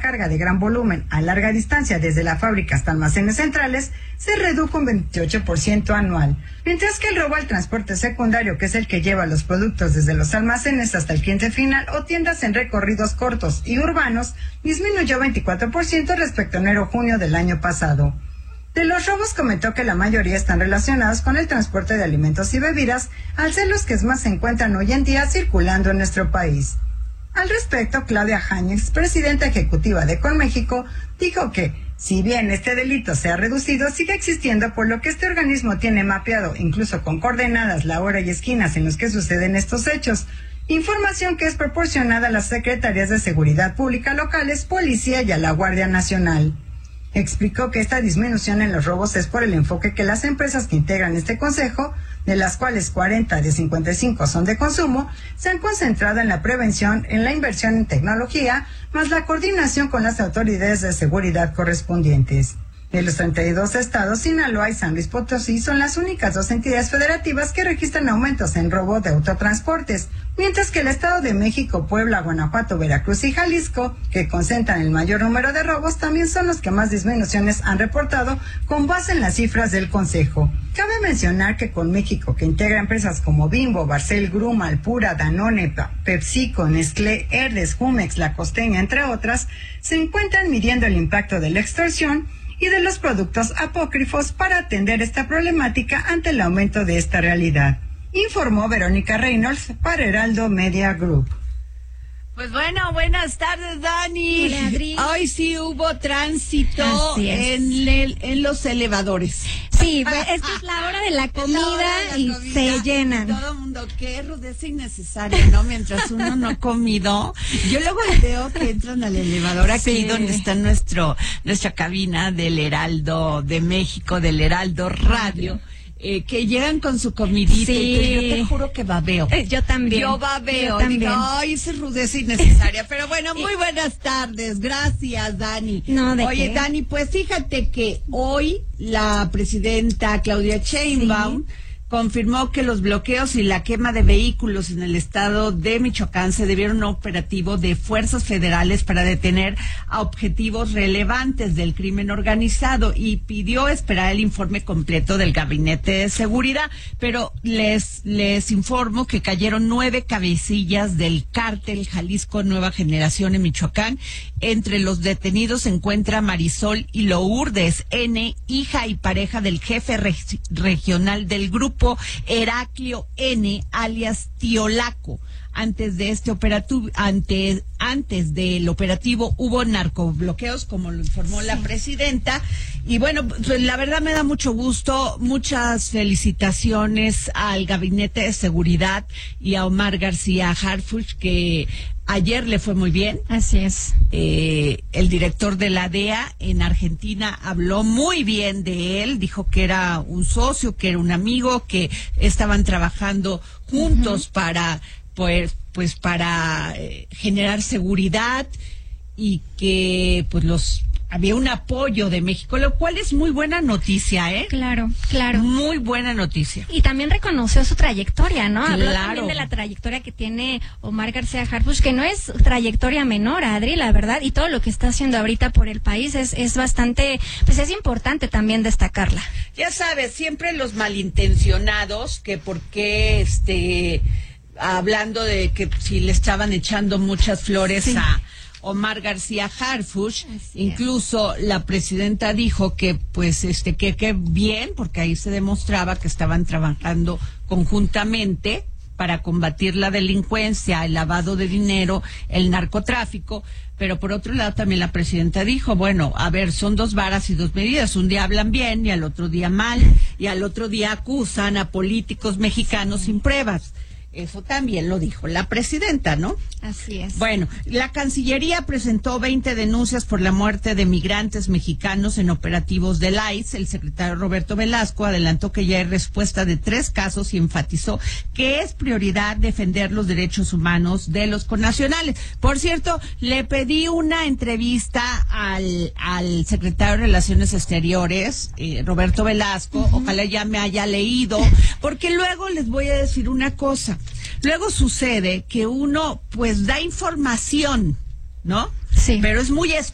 carga de gran volumen a larga distancia desde la fábrica hasta almacenes centrales se redujo un 28% anual, mientras que el robo al transporte secundario, que es el que lleva los productos desde los almacenes hasta el cliente final o tiendas en recorridos cortos y urbanos, disminuyó 24% respecto a enero-junio del año pasado. De los robos comentó que la mayoría están relacionados con el transporte de alimentos y bebidas, al ser los que más se encuentran hoy en día circulando en nuestro país. Al respecto, Claudia Jáñez, presidenta ejecutiva de Conméxico, dijo que, si bien este delito se ha reducido, sigue existiendo, por lo que este organismo tiene mapeado, incluso con coordenadas, la hora y esquinas en los que suceden estos hechos, información que es proporcionada a las secretarías de Seguridad Pública locales, policía y a la Guardia Nacional. Explicó que esta disminución en los robos es por el enfoque que las empresas que integran este consejo, de las cuales 40 de 55 son de consumo, se han concentrado en la prevención, en la inversión en tecnología, más la coordinación con las autoridades de seguridad correspondientes. De los 32 estados, Sinaloa y San Luis Potosí son las únicas dos entidades federativas que registran aumentos en robo de autotransportes, mientras que el Estado de México, Puebla, Guanajuato, Veracruz y Jalisco, que concentran el mayor número de robos, también son los que más disminuciones han reportado con base en las cifras del Consejo. Cabe mencionar que Conméxico, que integra empresas como Bimbo, Barcel, Gruma, Alpura, Danone, PepsiCo, Nestlé, Herdes, Jumex, La Costeña, entre otras, se encuentran midiendo el impacto de la extorsión y de los productos apócrifos para atender esta problemática ante el aumento de esta realidad, informó Verónica Reynolds para Heraldo Media Group. Pues bueno, buenas tardes, Dani. Hola, Adri. Hoy sí hubo tránsito en los elevadores. Sí, esta es la hora de la comida y se llenan. Todo el mundo, qué rudeza innecesaria, ¿no? Mientras uno no ha comido. Yo luego veo que entran al elevador aquí donde está nuestra cabina del Heraldo de México, del Heraldo Radio. Que llegan con su comidita y yo te juro que babeo. Yo también. Yo babeo. Yo también. Digo, ay, esa es rudeza innecesaria. Pero bueno, muy buenas tardes. Gracias, Dani. No, ¿de Oye, qué? Dani, pues fíjate que hoy la presidenta Claudia Sheinbaum confirmó que los bloqueos y la quema de vehículos en el estado de Michoacán se debieron a un operativo de fuerzas federales para detener a objetivos relevantes del crimen organizado y pidió esperar el informe completo del Gabinete de Seguridad, pero les informo que cayeron 9 cabecillas del cártel Jalisco Nueva Generación en Michoacán. Entre los detenidos se encuentra Marisol y Lourdes N., hija y pareja del jefe regional del grupo, Heraclio N., alias Tío Laco. Antes de este operativo, antes del operativo hubo narcobloqueos, como lo informó la presidenta. Y bueno, pues la verdad me da mucho gusto, muchas felicitaciones al Gabinete de Seguridad y a Omar García Harfuch, que ayer le fue muy bien. Así es. El director de la DEA en Argentina habló muy bien de él, dijo que era un socio, que era un amigo, que estaban trabajando juntos para generar seguridad y que había un apoyo de México, lo cual es muy buena noticia, ¿eh? Claro. Muy buena noticia. Y también reconoció su trayectoria, ¿no? Habló Claro. también de la trayectoria que tiene Omar García Harfuch, que no es trayectoria menor, Adri, la verdad, y todo lo que está haciendo ahorita por el país es bastante, pues es importante también destacarla. Ya sabes, siempre los malintencionados, que por qué hablando de que si le estaban echando muchas flores a Omar García Harfuch, incluso la presidenta dijo que que bien, porque ahí se demostraba que estaban trabajando conjuntamente para combatir la delincuencia, el lavado de dinero, el narcotráfico. Pero por otro lado también la presidenta dijo, bueno, a ver, son 2 varas y 2 medidas, un día hablan bien y al otro día mal, y al otro día acusan a políticos mexicanos sin pruebas. Eso también lo dijo la presidenta, ¿no? Así es. Bueno, la Cancillería presentó 20 denuncias por la muerte de migrantes mexicanos en operativos del ICE. El secretario Roberto Velasco adelantó que ya hay respuesta de 3 casos y enfatizó que es prioridad defender los derechos humanos de los connacionales. Por cierto, le pedí una entrevista al secretario de Relaciones Exteriores, Roberto Velasco. Ojalá ya me haya leído, porque luego les voy a decir una cosa. Luego sucede que uno da información, ¿no? Sí. Pero es muy